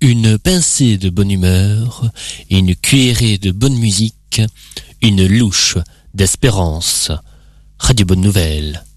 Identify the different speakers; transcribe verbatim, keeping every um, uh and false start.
Speaker 1: Une pincée de bonne humeur, une cuillerée de bonne musique, une louche d'espérance. Radio Bonne Nouvelle.